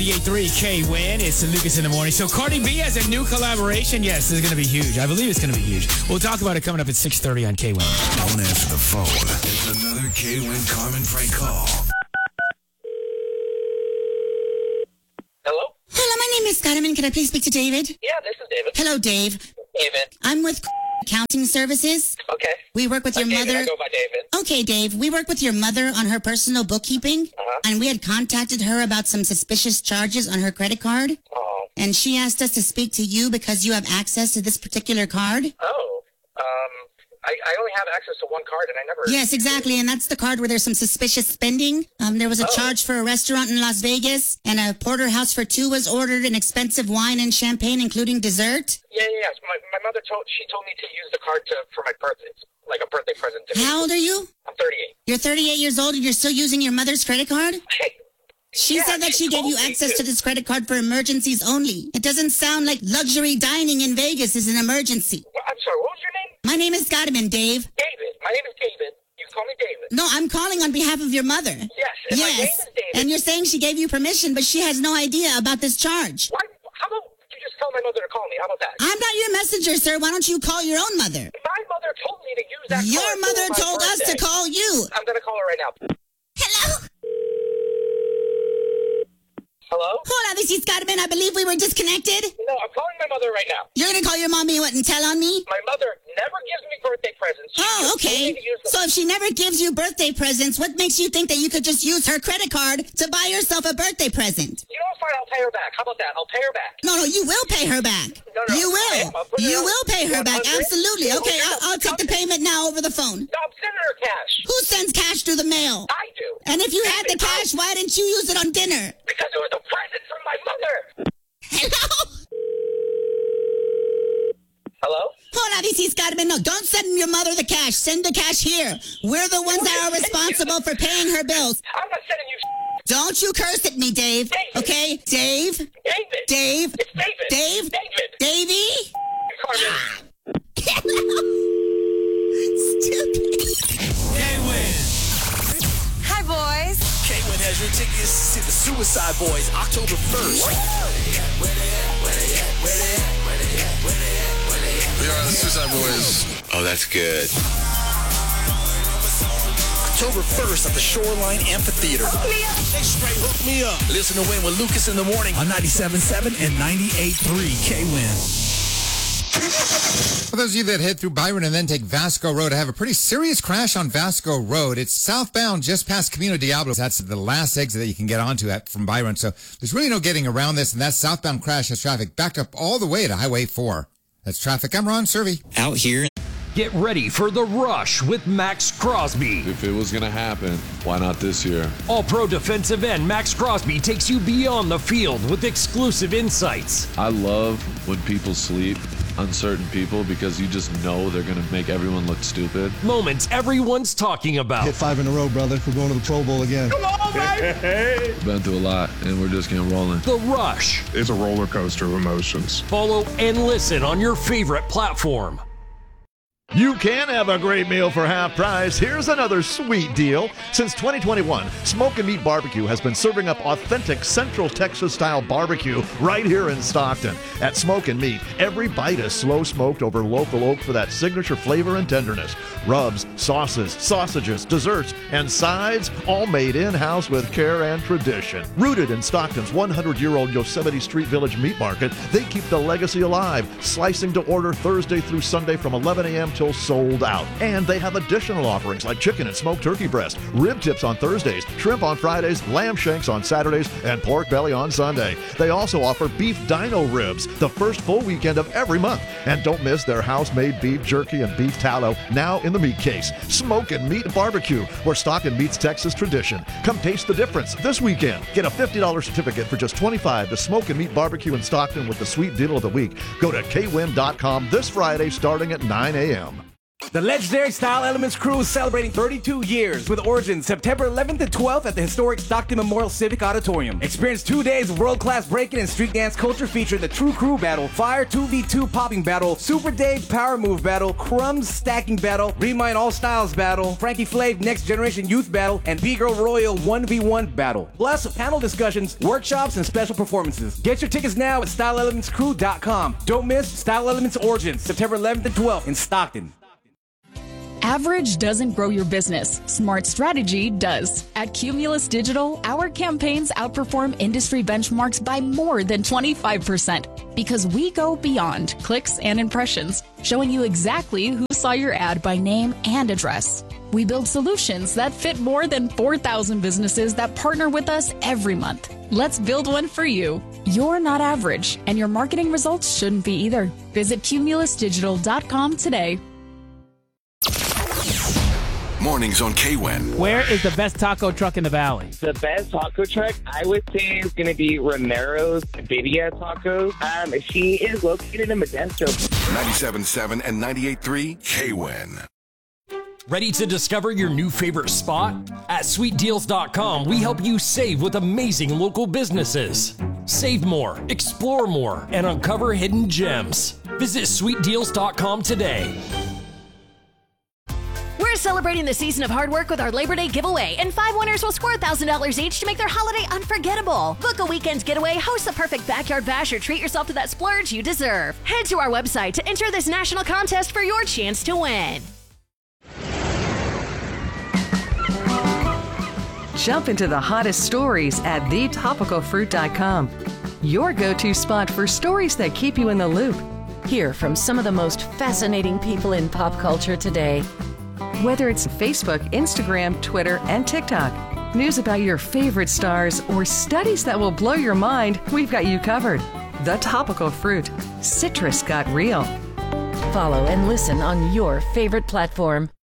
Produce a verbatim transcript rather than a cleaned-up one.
ninety-eight point three K-Win. It's Lucas in the morning. So Cardi B has a new collaboration. Yes, this is going to be huge. I believe it's going to be huge. We'll talk about it coming up at six thirty on K-Win. Don't answer the phone. It's another K-Win Carmen prank call. Hello? Hello, my name is Scottiman. Can I please speak to David? Yeah, this is David. Hello, Dave. David. I'm with Accounting Services. Okay. We work with I'm your David. mother. I go by David. Okay, Dave. We work with your mother on her personal bookkeeping. Uh-huh. And we had contacted her about some suspicious charges on her credit card. Oh. And she asked us to speak to you because you have access to this particular card. Oh. Um, I, I only have access to one card, and I never... Yes, exactly. And that's the card where there's some suspicious spending. Um, there was a Oh. charge for a restaurant in Las Vegas, and a porterhouse for two was ordered, and expensive wine and champagne, including dessert. Yeah, yeah, yes. My, my mother told... She told me to use the card to for my birthday. It's like a birthday present to me. How old are you? I'm thirty-eight. You're thirty-eight years old, and you're still using your mother's credit card? Hey. She Yeah, said that she gave told you me access to this credit card for emergencies only. It doesn't sound like luxury dining in Vegas is an emergency. Well, I'm sorry, what was your name? My name is Gottman, Dave. David. My name is David. You can call me David. No, I'm calling on behalf of your mother. Yes, and my name Yes. is David. And you're saying she gave you permission, but she has no idea about this charge. Why, how about you just tell my mother to call me? How about that? I'm not your messenger, sir. Why don't you call your own mother? My mother told me to use that Your card for mother my told us to birthday. call you. I'm going to call her right now. Hello? Hello? Hold on, this is Gottman. I believe we were disconnected. No, I'm calling my mother right now. You're going to call your mommy what, and tell on me? My mother never gives me birthday presents. She Oh, just told okay. me to use the- So if she never gives you birthday presents, what makes you think that you could just use her credit card to buy yourself a birthday present? You know what? Fine, I'll pay her back. How about that? I'll pay her back. No, no, you will pay her back. No, no, you I will. am. I'll put it You on will pay her back. one hundred. Absolutely. Okay, Okay, I'll, I'll take the okay. payment now over the phone. No, I'm sending her cash. Who sends cash through the mail? I do. And if you had the cash, why didn't you use it on dinner? Because it was a present from my mother. Hello? Hello? Hold on, this is Gottman. No, don't send your mother the cash. Send the cash here. We're the ones that are responsible for paying her bills. I'm not sending you Don't you curse at me, Dave. David. Okay? Dave? David. Dave? It's David. Dave? David. Davey? Carmen. Stupid. K-Win. Hi, boys. K-Win has your tickets to see the Suicide Boys October first. We are the Suicide Boys. Oh, that's good. October first at the Shoreline Amphitheater. They straight hook me up. Listen to Win with Lucas in the morning on ninety-seven point seven and ninety-eight point three K-Win. For those of you that head through Byron and then take Vasco Road, I have a pretty serious crash on Vasco Road. It's southbound just past Camino Diablo. That's the last exit that you can get onto at, from Byron. So there's really no getting around this, and that southbound crash has traffic backed up all the way to Highway four. That's traffic. I'm Ron Servey. Out here. Get ready for The Rush with Max Crosby. If it was going to happen, why not this year? All-pro defensive end Max Crosby takes you beyond the field with exclusive insights. I love when people sleep on certain people because you just know they're going to make everyone look stupid. Moments everyone's talking about. Hit five in a row, brother. We're going to the Pro Bowl again. Come on, baby! Been through a lot, and we're just getting rolling. The Rush. It's a roller coaster of emotions. Follow and listen on your favorite platform. You can have a great meal for half price. Here's another sweet deal. Since twenty twenty-one, Smoke and Meat Barbecue has been serving up authentic Central Texas-style barbecue right here in Stockton. At Smoke and Meat, every bite is slow-smoked over local oak for that signature flavor and tenderness. Rubs, sauces, sausages, desserts, and sides, all made in-house with care and tradition. Rooted in Stockton's one hundred year old Yosemite Street Village Meat Market, they keep the legacy alive, slicing to order Thursday through Sunday from eleven a.m. till sold out. And they have additional offerings like chicken and smoked turkey breast, rib tips on Thursdays, shrimp on Fridays, lamb shanks on Saturdays, and pork belly on Sunday. They also offer beef dino ribs the first full weekend of every month. And don't miss their house-made beef jerky and beef tallow now in the meat case. Smoke and Meat Barbecue, where Stockton meets Texas tradition. Come taste the difference this weekend. Get a fifty dollars certificate for just twenty-five dollars to Smoke and Meat Barbecue in Stockton with the sweet deal of the week. Go to K W I N dot com this Friday starting at nine a.m. The legendary Style Elements crew is celebrating thirty-two years with origins September eleventh and twelfth at the historic Stockton Memorial Civic Auditorium. Experience two days of world-class breaking and street dance culture featuring the True Crew Battle, Fire two v two Popping Battle, Super Dave Power Move Battle, Crumbs Stacking Battle, Remind All Styles Battle, Frankie Flav Next Generation Youth Battle, and B-Girl Royal one v one Battle. Plus, panel discussions, workshops, and special performances. Get your tickets now at style elements crew dot com. Don't miss Style Elements Origins, September eleventh and twelfth in Stockton. Average doesn't grow your business. Smart strategy does. At Cumulus Digital, our campaigns outperform industry benchmarks by more than twenty-five percent because we go beyond clicks and impressions, showing you exactly who saw your ad by name and address. We build solutions that fit more than four thousand businesses that partner with us every month. Let's build one for you. You're not average, and your marketing results shouldn't be either. Visit cumulus digital dot com today. Mornings on K W I N. Where is the best taco truck in the valley? The best taco truck, I would say, is going to be Romero's Birria Tacos. Um, she is located in Modesto. ninety-seven point seven and ninety-eight point three K W I N. Ready to discover your new favorite spot? At sweet deals dot com, we help you save with amazing local businesses. Save more, explore more, and uncover hidden gems. Visit sweet deals dot com today. We're celebrating the season of hard work with our Labor Day giveaway, and five winners will score one thousand dollars each to make their holiday unforgettable. Book a weekend getaway, host the perfect backyard bash, or treat yourself to that splurge you deserve. Head to our website to enter this national contest for your chance to win. Jump into the hottest stories at the topical fruit dot com. Your go-to spot for stories that keep you in the loop. Hear from some of the most fascinating people in pop culture today. Whether it's Facebook, Instagram, Twitter, and TikTok, news about your favorite stars, or studies that will blow your mind, we've got you covered. The Topical Fruit. Citrus got real. Follow and listen on your favorite platform.